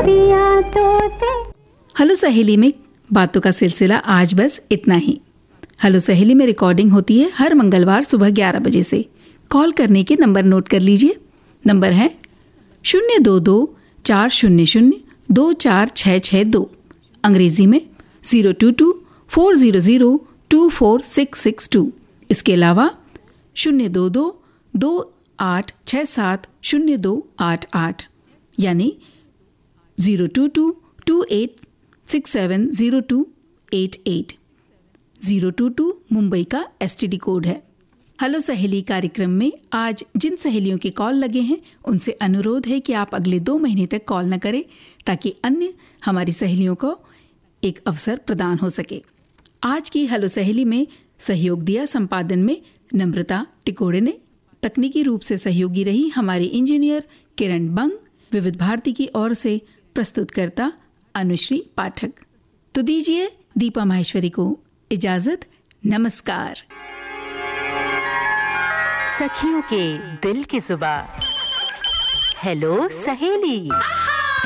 पिया तो से। हेलो सहेली में बातों का सिलसिला आज बस इतना ही। हेलो सहेली में रिकॉर्डिंग होती है हर मंगलवार सुबह 11 बजे से। कॉल करने के नंबर नोट कर लीजिए। नंबर है 022-400-24662। अंग्रेजी में 022-400-24662। इसके अलावा 022-2867-0288 यानी 022-2867-0288। 022 मुंबई का STD कोड है। हेलो सहेली कार्यक्रम में आज जिन सहेलियों के कॉल लगे हैं उनसे अनुरोध है कि आप अगले 2 महीने तक कॉल न करें ताकि अन्य हमारी सहेलियों को एक अवसर प्रदान हो सके। आज की हेलो सहेली में सहयोग दिया संपादन में नम्रता टिकोड़े ने। तकनीकी रूप से सहयोगी रही हमारी इंजीनियर किरण बंग। विविध भारती की ओर से प्रस्तुतकर्ता अनुश्री पाठक। तो दीजिए दीपा माहेश्वरी को इजाजत। नमस्कार। सखियों के दिल की जुबान। हेलो सहेली।